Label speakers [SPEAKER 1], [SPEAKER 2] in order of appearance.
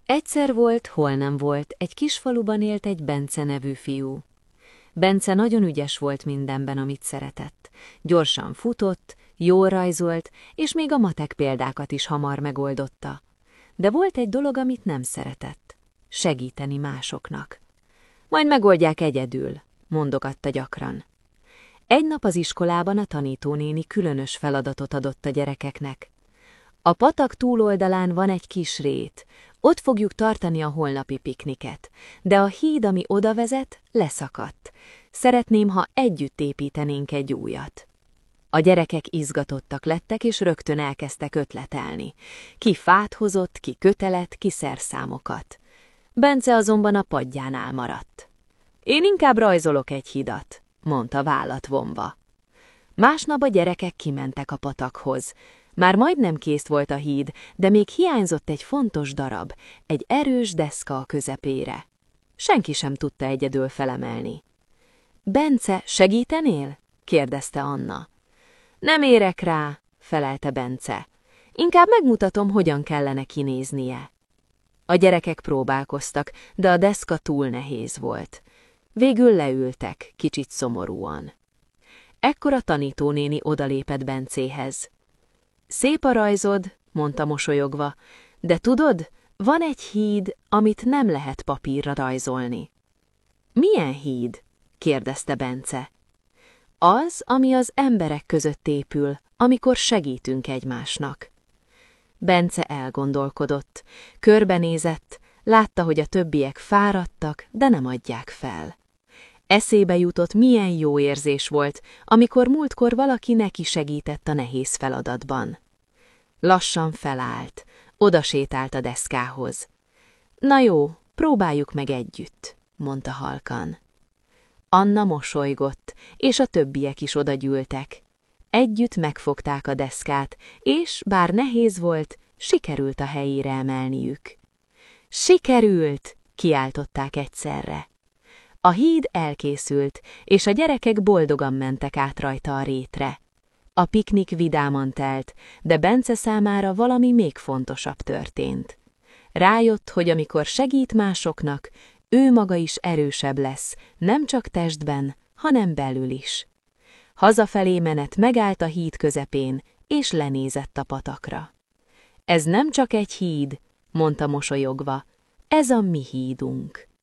[SPEAKER 1] Egyszer volt, hol nem volt, egy kis faluban élt egy Bence nevű fiú. Bence nagyon ügyes volt mindenben, amit szeretett. Gyorsan futott, jól rajzolt, és még a matek példákat is hamar megoldotta. De volt egy dolog, amit nem szeretett. Segíteni másoknak. Majd megoldják egyedül, mondogatta gyakran. Egy nap az iskolában a tanítónéni különös feladatot adott a gyerekeknek. A patak túloldalán van egy kis rét, ott fogjuk tartani a holnapi pikniket, de a híd, ami oda vezet, leszakadt. Szeretném, ha együtt építenénk egy újat. A gyerekek izgatottak lettek, és rögtön elkezdtek ötletelni. Ki fát hozott, ki kötelet, ki szerszámokat. Bence azonban a padjánál maradt. Én inkább rajzolok egy hidat, mondta vállat vonva. Másnap a gyerekek kimentek a patakhoz. Már majdnem kész volt a híd, de még hiányzott egy fontos darab, egy erős deszka a közepére. Senki sem tudta egyedül felemelni. Bence, segítenél? kérdezte Anna. Nem érek rá, felelte Bence. Inkább megmutatom, hogyan kellene kinéznie. A gyerekek próbálkoztak, de a deszka túl nehéz volt. Végül leültek, kicsit szomorúan. Ekkor a tanítónéni odalépett Bencéhez. Szép a rajzod, mondta mosolyogva, de tudod, van egy híd, amit nem lehet papírra rajzolni. Milyen híd? kérdezte Bence. Az, ami az emberek között épül, amikor segítünk egymásnak. Bence elgondolkodott, körbenézett, látta, hogy a többiek fáradtak, de nem adják fel. Eszébe jutott, milyen jó érzés volt, amikor múltkor valaki neki segített a nehéz feladatban. Lassan felállt, odasétált a deszkához. Na jó, próbáljuk meg együtt, mondta halkan. Anna mosolygott, és a többiek is odagyűltek. Együtt megfogták a deszkát, és, bár nehéz volt, sikerült a helyére emelniük. Sikerült! Kiáltották egyszerre. A híd elkészült, és a gyerekek boldogan mentek át rajta a rétre. A piknik vidáman telt, de Bence számára valami még fontosabb történt. Rájött, hogy amikor segít másoknak, ő maga is erősebb lesz, nem csak testben, hanem belül is. Hazafelé menet megállt a híd közepén, és lenézett a patakra. Ez nem csak egy híd, mondta mosolyogva, ez a mi hídunk.